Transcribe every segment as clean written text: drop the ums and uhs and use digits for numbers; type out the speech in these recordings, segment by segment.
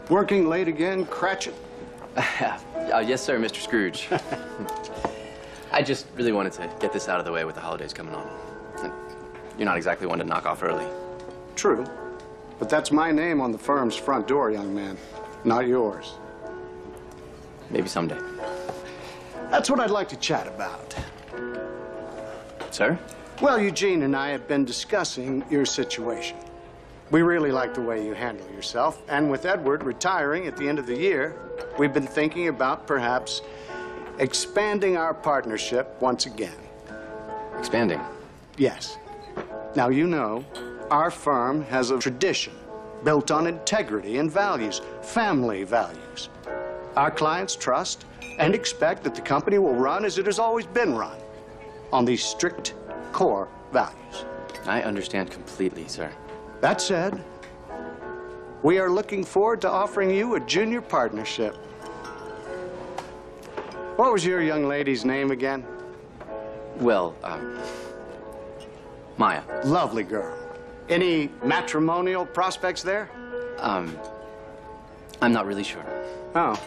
Working late again, Cratchit? Yes, sir, Mr. Scrooge. I just really wanted to get this out of the way with the holidays coming on. And you're not exactly one to knock off early. True. But that's my name on the firm's front door, young man, not yours. Maybe someday. That's what I'd like to chat about. Sir? Well, Eugene and I have been discussing your situation. We really like the way you handle yourself, and with Edward retiring at the end of the year, we've been thinking about perhaps expanding our partnership once again. Expanding? Yes. Now, you know, our firm has a tradition built on integrity and values, family values. Our clients trust and expect that the company will run as it has always been run, on these strict core values. I understand completely, sir. That said, we are looking forward to offering you a junior partnership. What was your young lady's name again? Well, Maya. Lovely girl. Any matrimonial prospects there? I'm not really sure. Oh.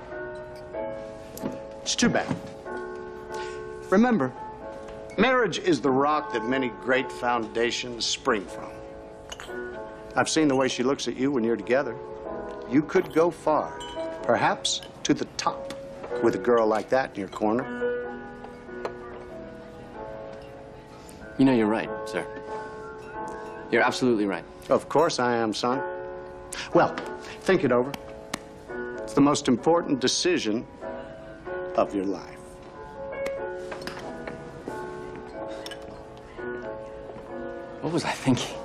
It's too bad. Remember, marriage is the rock that many great foundations spring from. I've seen the way she looks at you when you're together. You could go far, perhaps to the top, with a girl like that in your corner. You know, you're right, sir. You're absolutely right. Of course I am, son. Well, think it over. It's the most important decision of your life. What was I thinking?